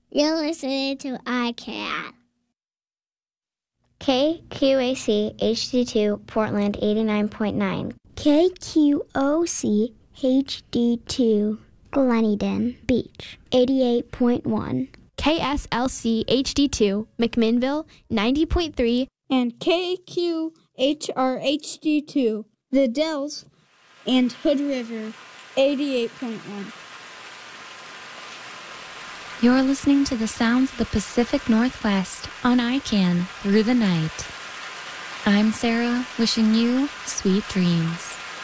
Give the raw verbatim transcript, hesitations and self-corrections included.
You're listening to I C A N. K Q A C H D two Portland eighty-nine point nine. K Q O C H D two Gleneden Beach eighty-eight point one. K S L C H D two McMinnville ninety point three. And K Q H R H D two The Dells and Hood River eighty-eight point one. You're listening to the sounds of the Pacific Northwest on I C A N through the night. I'm Sarah, wishing you sweet dreams.